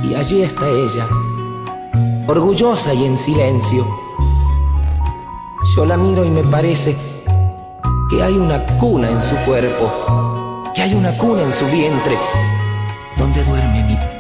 Y allí está ella, orgullosa y en silencio. Yo la miro y me parece que hay una cuna en su cuerpo, que hay una cuna en su vientre, donde duerme mi